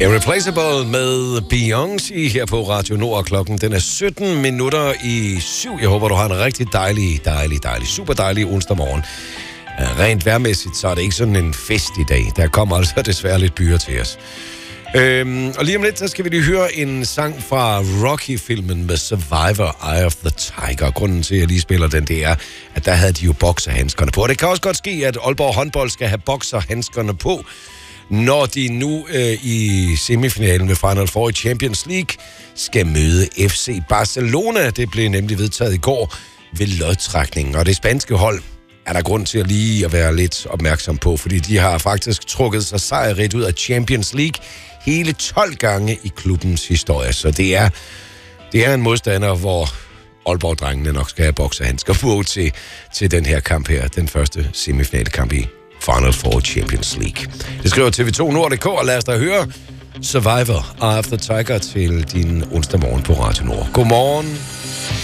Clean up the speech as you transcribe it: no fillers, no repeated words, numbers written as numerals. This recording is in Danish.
Irreplaceable med Beyoncé her på Radio Nord. Klokken den er 7:17. Jeg håber, du har en rigtig dejlig, super dejlig onsdag morgen. Rent vejrmæssigt, så er det ikke sådan en fest i dag. Der kommer altså desværre lidt byer til os. Og lige om lidt, så skal vi lige høre en sang fra Rocky-filmen med Survivor, Eye of the Tiger. Grunden til, at jeg lige spiller den, det er, at der havde de jo bokserhandskerne på. Og det kan også godt ske, at Aalborg håndbold skal have bokserhandskerne på, når de nu i semifinalen ved Final Four i Champions League skal møde FC Barcelona. Det blev nemlig vedtaget i går ved lodtrækningen. Og det spanske hold er der grund til at lige at være lidt opmærksom på, fordi de har faktisk trukket sig sejrigt ud af Champions League hele 12 gange i klubbens historie. Så det er en modstander, hvor Aalborg-drengene nok skal have bokserhandsker på til den her kamp her, den første semifinale kamp i Final Four Champions League. Det skriver TV2 Nord.dk, og lad os da høre Survivor, Eye of the Tiger til din onsdag morgen på Radio Nord. Godmorgen.